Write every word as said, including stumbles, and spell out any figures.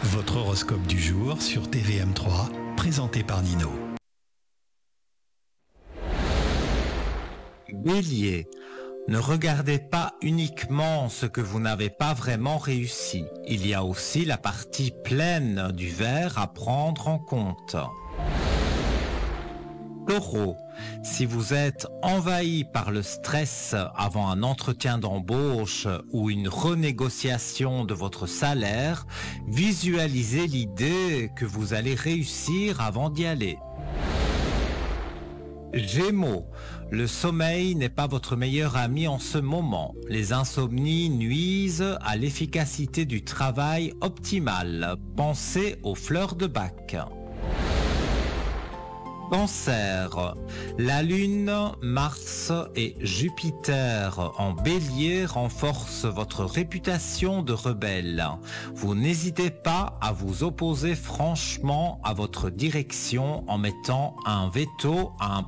Votre horoscope du jour sur T V M trois, présenté par Nino. Bélier, ne regardez pas uniquement ce que vous n'avez pas vraiment réussi. Il y a aussi la partie pleine du verre à prendre en compte. Taureau, si vous êtes envahi par le stress avant un entretien d'embauche ou une renégociation de votre salaire, visualisez l'idée que vous allez réussir avant d'y aller. Gémeaux, le sommeil n'est pas votre meilleur ami en ce moment. Les insomnies nuisent à l'efficacité du travail optimal. Pensez aux fleurs de bac. Cancer, la Lune, Mars et Jupiter en Bélier renforcent votre réputation de rebelle. Vous n'hésitez pas à vous opposer franchement à votre direction en mettant un veto à un